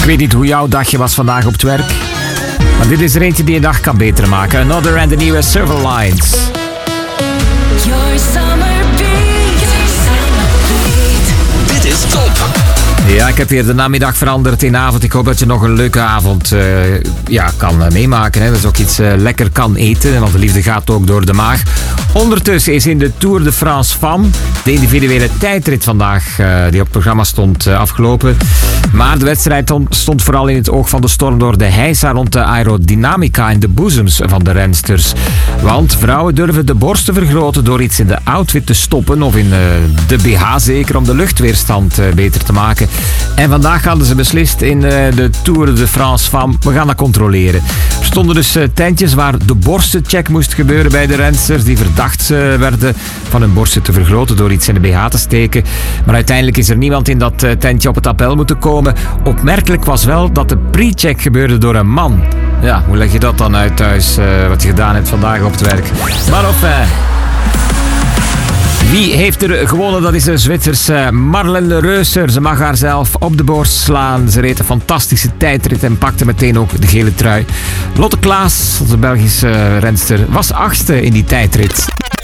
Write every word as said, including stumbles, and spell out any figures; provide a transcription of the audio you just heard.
weet niet hoe jouw dagje was vandaag op het werk, maar dit is er eentje die je dag kan beter maken. Another and the New Silver Lines. Your summer beat. Dit is top. Ja, ik heb weer de namiddag veranderd in avond. Ik hoop dat je nog een leuke avond uh, ja, kan uh, meemaken. Hè. Dat je ook iets uh, lekker kan eten, want de liefde gaat ook door de maag. Ondertussen is in de Tour de France Femmes de individuele tijdrit vandaag, uh, die op het programma stond, uh, afgelopen. Maar de wedstrijd stond vooral in het oog van de storm door de heisa rond de aerodynamica en de boezems van de rensters. Want vrouwen durven de borst te vergroten door iets in de outfit te stoppen, of in uh, de B H zeker, om de luchtweerstand uh, beter te maken. En vandaag hadden ze beslist in uh, de Tour de France Femmes, we gaan dat controleren. Er stonden dus uh, tentjes waar de borstencheck moest gebeuren bij de rensters, die verdacht uh, werden van hun borsten te vergroten door iets in de B H te steken. Maar uiteindelijk is er niemand in dat uh, tentje op het appel moeten komen. Opmerkelijk was wel dat de pre-check gebeurde door een man. Ja, hoe leg je dat dan uit thuis, uh, wat je gedaan hebt vandaag op het werk? Maar of... Uh, Wie heeft er gewonnen? Dat is de Zwitserse Marlene Reusser. Ze mag haar zelf op de borst slaan. Ze reed een fantastische tijdrit en pakte meteen ook de gele trui. Lotte Klaas, onze Belgische renster, was achtste in die tijdrit.